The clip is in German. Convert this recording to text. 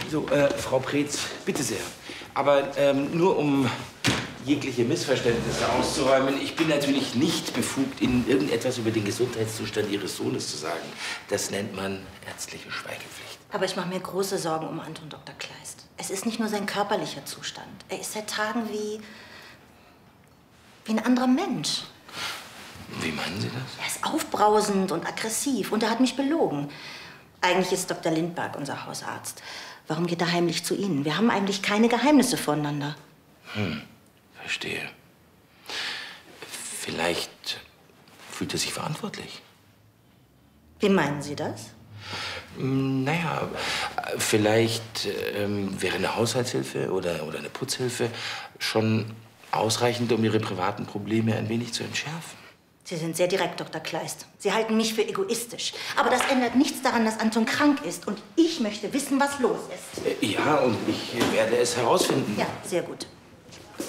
So, Frau Preetz, bitte sehr. Aber nur um jegliche Missverständnisse auszuräumen. Ich bin natürlich nicht befugt, Ihnen irgendetwas über den Gesundheitszustand Ihres Sohnes zu sagen. Das nennt man ärztliche Schweigepflicht. Aber ich mache mir große Sorgen um Anton Dr. Kleist. Es ist nicht nur sein körperlicher Zustand. Er ist seit Tagen wie ein anderer Mensch. Wie meinen Sie das? Er ist aufbrausend und aggressiv und er hat mich belogen. Eigentlich ist Dr. Lindberg unser Hausarzt. Warum geht er heimlich zu Ihnen? Wir haben eigentlich keine Geheimnisse voneinander. Verstehe. Vielleicht fühlt er sich verantwortlich. Wie meinen Sie das? Naja, vielleicht wäre eine Haushaltshilfe oder eine Putzhilfe schon ausreichend, um Ihre privaten Probleme ein wenig zu entschärfen. Sie sind sehr direkt, Dr. Kleist. Sie halten mich für egoistisch. Aber das ändert nichts daran, dass Anton krank ist. Und ich möchte wissen, was los ist. Ja, und ich werde es herausfinden. Ja, sehr gut.